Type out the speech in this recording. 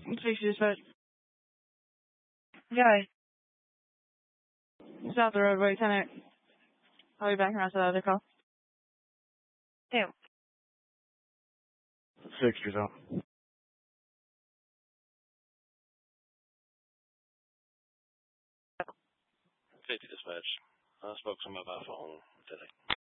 Safety dispatch. Guy. South the roadway, 10-8. I'll be back around to the other call. Damn. 60 something. Safety dispatch. I spoke to him by phone today.